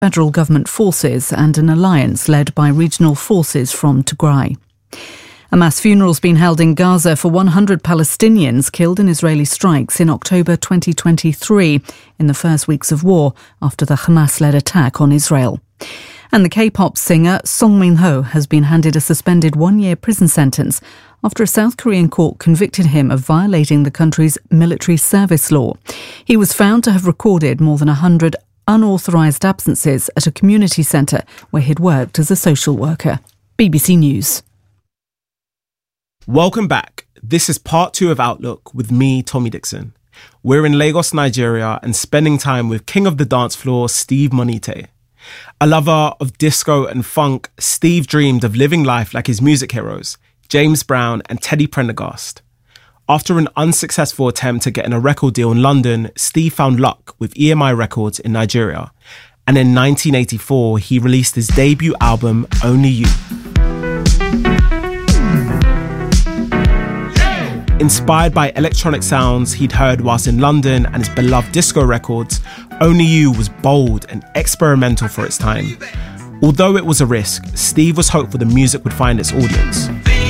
federal government forces and an alliance led by regional forces from Tigray. A mass funeral has been held in Gaza for 100 Palestinians killed in Israeli strikes in October 2023, in the first weeks of war after the Hamas-led attack on Israel. And the K-pop singer Song Min-ho has been handed a suspended 1-year prison sentence after a South Korean court convicted him of violating the country's military service law. He was found to have recorded more than 100 unauthorised absences at a community centre where he'd worked as a social worker. BBC News. Welcome back. This is part 2 of Outlook with me, Tommy Dixon. We're in Lagos, Nigeria, and spending time with king of the dance floor, Steve Monite. A lover of disco and funk, Steve dreamed of living life like his music heroes, James Brown and Teddy Prendergast. After an unsuccessful attempt at getting a record deal in London, Steve found luck with EMI Records in Nigeria. And in 1984, he released his debut album, Only You. Inspired by electronic sounds he'd heard whilst in London and his beloved disco records, Only You was bold and experimental for its time. Although it was a risk, Steve was hopeful the music would find its audience.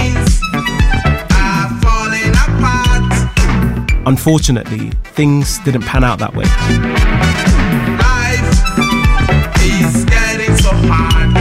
Unfortunately, things didn't pan out that way. Life is getting so hard.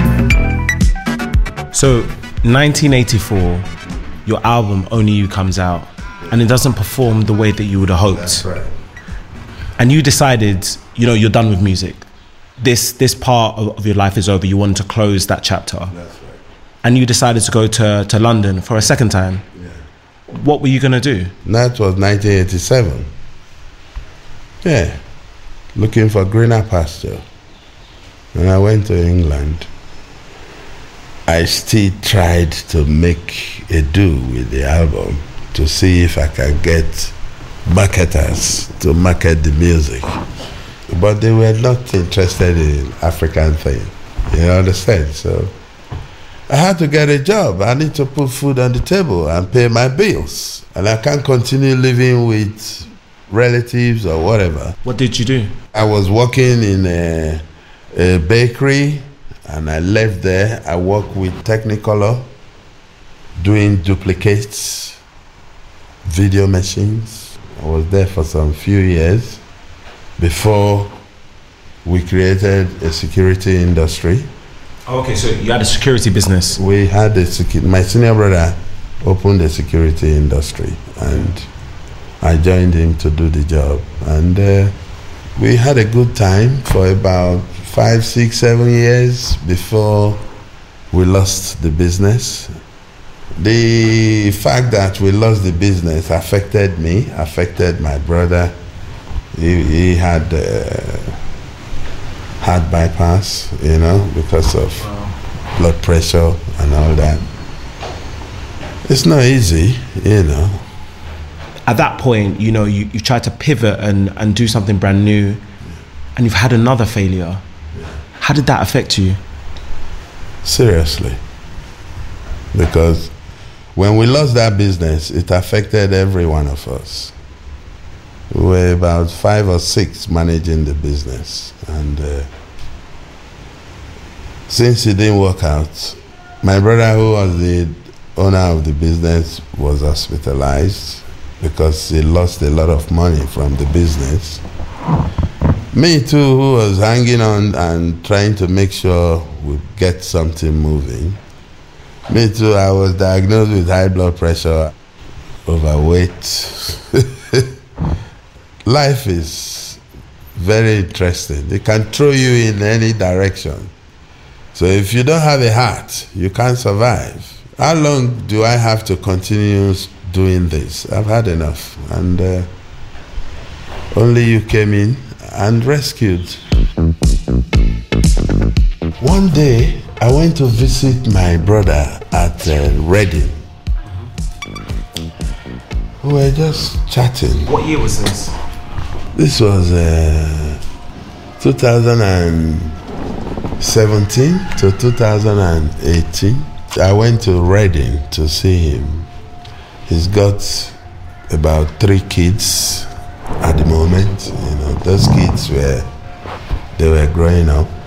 So, 1984, your album Only You comes out, and it doesn't perform the way that you would have hoped. That's right. And you decided, you're done with music. This part of your life is over. You wanted to close that chapter. That's right. And you decided to go to London for a second time. Yeah. What were you going to do? That was 1987. Yeah. Looking for greener pasture. When I went to England, I still tried to make a do with the album to see if I can get marketers to market the music. But they were not interested in African thing. You understand? So I had to get a job. I need to put food on the table and pay my bills. And I can't continue living with relatives or whatever. What did you do? I was working in a bakery, and I left there. I worked with Technicolor, doing duplicates, video machines. I was there for some few years before we created a security industry. Okay, so you had a security business. We had my senior brother opened a security industry, and I joined him to do the job. And we had a good time for about 5, 6, 7 years before we lost the business. The fact that we lost the business affected me, affected my brother. He had heart bypass, because of blood pressure and all that. It's not easy, At that point, you tried to pivot and do something brand new, and you've had another failure. How did that affect you? Seriously. Because when we lost that business, it affected every one of us. We were about 5 or 6 managing the business. And since it didn't work out, my brother, who was the owner of the business, was hospitalized because he lost a lot of money from the business. Me too, who was hanging on and trying to make sure we get something moving. Me too, I was diagnosed with high blood pressure, overweight. Life is very interesting. It can throw you in any direction. So if you don't have a heart, you can't survive. How long do I have to continue doing this? I've had enough. And Only You came in and rescued. One day, I went to visit my brother at Reading. We were just chatting. What year was this? This was 2017 to 2018. I went to Reading to see him. He's got about 3 kids at the moment. Those kids were they were growing up.